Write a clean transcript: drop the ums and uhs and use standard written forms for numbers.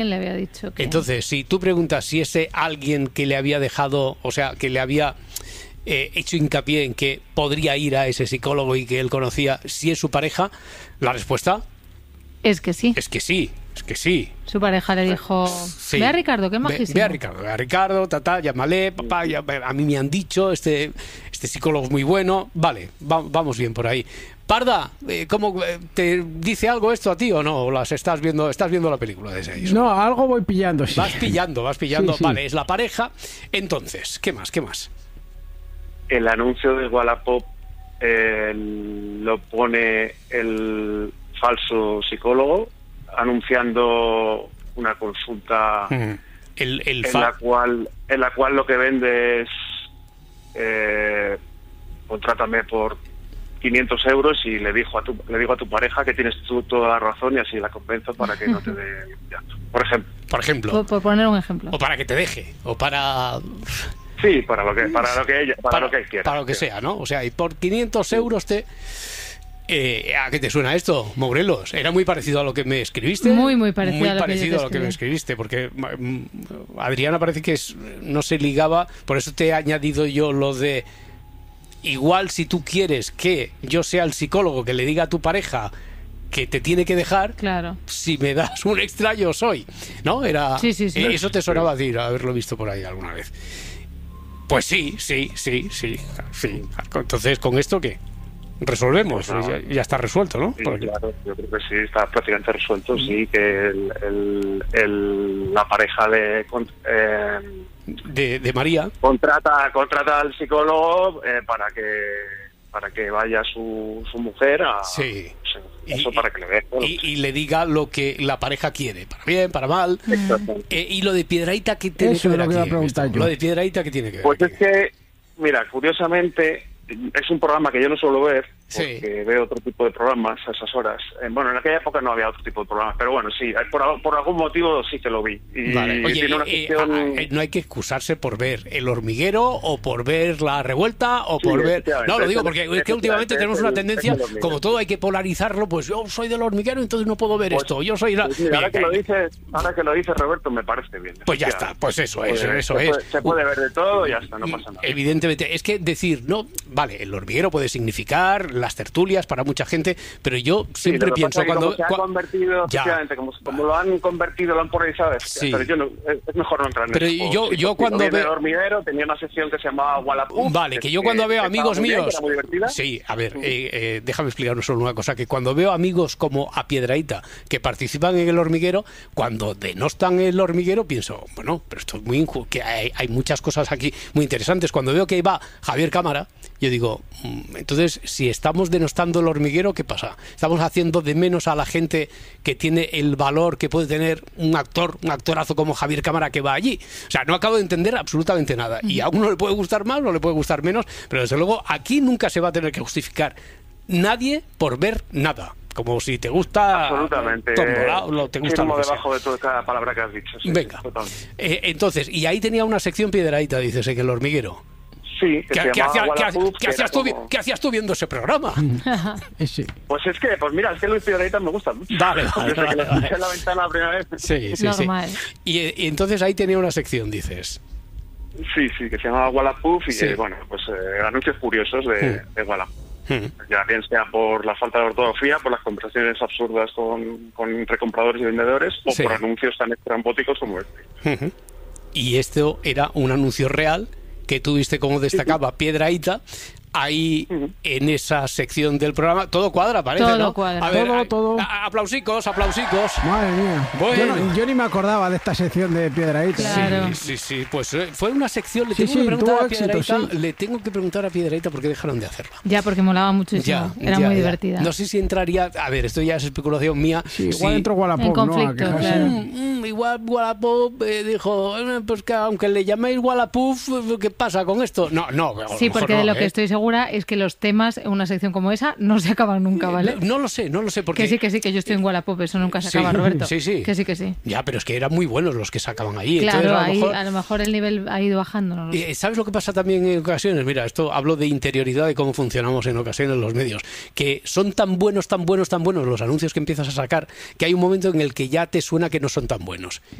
le había dicho que... Entonces, si tú preguntas si ese alguien que le había dejado, o sea, que le había hecho hincapié en que podría ir a ese psicólogo y que él conocía, si es su pareja, la respuesta es que sí. es que sí, es que sí. Su pareja le dijo, Sí. ve a Ricardo, qué majísimo. Ve a Ricardo, llámale, papá, a mí me han dicho, este psicólogo es muy bueno. Vale, vamos bien por ahí. Parda, ¿cómo te dice algo esto a ti o no? ¿O estás viendo la película de 6? No, algo voy pillando, sí. Vas pillando. Sí. Vale, es la pareja. Entonces, ¿qué más? El anuncio de Wallapop lo pone el falso psicólogo anunciando una consulta en la cual lo que vende es contrátame por 500 euros y le digo a tu pareja que tienes tú toda la razón y así la convenzo para que no te dé llanto. Por ejemplo. Por poner un ejemplo. O para que te deje, o para... Sí, para lo que quiera. Para lo que sea, ¿no? O sea, y por 500 euros te... ¿A qué te suena esto, Morelos? ¿Era muy parecido a lo que me escribiste? Muy parecido muy a lo parecido a lo que me escribiste, porque Adriana parece que no se ligaba, por eso te he añadido yo lo de... Igual si tú quieres que yo sea el psicólogo que le diga a tu pareja que te tiene que dejar, claro, si me das un extra yo soy, ¿no? Era sí. Eso te sonaba decir, haberlo visto por ahí alguna vez. Pues sí. Entonces, ¿con esto qué? Resolvemos, Pues no. ya está resuelto, ¿no? Sí, claro, yo creo que sí, está prácticamente resuelto, sí, que la pareja de María contrata al psicólogo para que vaya su mujer a... Sí. Eso para que le dé. Bueno, y le diga lo que la pareja quiere, para bien, para mal. Y lo de Piedrahíta, ¿qué tiene que ver aquí? Lo de Piedrahíta, ¿qué tiene que ver? Pues es que, mira, curiosamente, es un programa que yo no suelo ver, porque veo otro tipo de programas a esas horas. Bueno, en aquella época no había otro tipo de programas, pero bueno, sí, por algún motivo sí que lo vi. Y vale. Oye, tiene una sección... no hay que excusarse por ver El Hormiguero o por ver La Revuelta o por ver... No, lo digo porque es que últimamente tenemos una tendencia, como todo hay que polarizarlo, pues yo soy del Hormiguero, entonces no puedo ver esto. Yo soy... Mira, ahora que lo dices, Roberto, me parece bien. Pues ya está, pues eso es. Se puede ver de todo y ya está, no pasa nada. Evidentemente, es que decir, no, vale, El Hormiguero puede significar las tertulias para mucha gente, pero yo siempre pienso cuando se ha convertido, efectivamente, como lo han convertido, lo han polarizado, pero yo es mejor no entrar en pero eso. yo cuando veo El Hormiguero tenía una sección que se llamaba Wallapop. Vale, que yo cuando veo amigos míos, muy divertida. Sí, a ver, déjame explicar solo una cosa, que cuando veo amigos como a Piedrahíta que participan en El Hormiguero, cuando denostan El Hormiguero pienso, bueno, pero esto es muy injusto, que hay muchas cosas aquí muy interesantes. Cuando veo que va Javier Cámara, yo digo, entonces, si estamos denostando El Hormiguero, ¿qué pasa? Estamos haciendo de menos a la gente que tiene el valor que puede tener un actorazo como Javier Cámara que va allí. O sea, no acabo de entender absolutamente nada. Y a uno le puede gustar más o le puede gustar menos, pero desde luego aquí nunca se va a tener que justificar nadie por ver nada. Como si te gusta... Absolutamente. Te gusta lo que sea. debajo de toda cada palabra que has dicho. Sí, venga. Entonces, y ahí tenía una sección Piedrahíta, dices, en El Hormiguero. Sí, ¿Qué hacías tú viendo ese programa? Sí. Pues mira, es que Luis Piedrahíta me gusta mucho. Vale. Desde que lo escuché en la ventana la primera vez. Sí. Normal. Y entonces ahí tenía una sección, dices. Sí, que se llamaba Wallapop y anuncios curiosos de Wallapop. Ya bien sea por la falta de ortografía, por las conversaciones absurdas entre compradores y vendedores, o por anuncios tan estrambóticos como este. Y esto era un anuncio real que tú viste cómo destacaba Piedrahíta ahí en esa sección del programa. Todo cuadra, parece, todo ¿no? Cuadra. A ver, todo. Aplausicos. Madre mía. Bueno. Yo ni me acordaba de esta sección de Piedrahíta. Claro. Sí. Pues fue una sección. Le tengo que preguntar a Piedrahíta por qué dejaron de hacerla. Ya, porque molaba muchísimo. Era muy divertida. No sé si entraría... A ver, esto ya es especulación mía. Sí, igual entró Wallapop, en conflicto, ¿no? claro. Igual Wallapop dijo, pues que aunque le llaméis Wallapop, ¿qué pasa con esto? No. Sí, porque de lo que estoy segura es que los temas en una sección como esa no se acaban nunca, ¿vale? No lo sé, porque... Que sí, que yo estoy en Wallapop, eso nunca se acaba, Roberto. Sí. Que sí. Ya, pero es que eran muy buenos los que sacaban ahí. Claro, entonces, a lo mejor el nivel ha ido bajando. No lo sé. ¿Sabes lo que pasa también en ocasiones? Mira, esto hablo de interioridad y cómo funcionamos en ocasiones los medios, que son tan buenos los anuncios que empiezas a sacar, que hay un momento en el que ya te suena que no son tan buenos. buenos.